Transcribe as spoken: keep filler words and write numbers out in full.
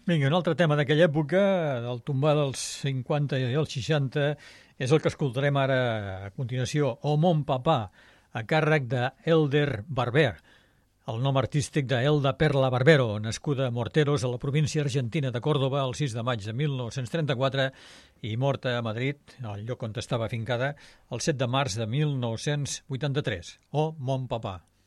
Vinga, un altre tema d'aquella època, del tombar dels cinquanta i els seixanta, és el que escoltarem ara a continuació, O mon papà, a càrrec d'Elder Barber, el nom artístic d'Elda Perla Barbero, nascuda a Morteros, a la província argentina de Còrdova, el sis de maig de mil nou-cents trenta-quatre i morta a Madrid, al lloc on estava afincada, el set de març de mil nou-cents vuitanta-tres. O mon papà.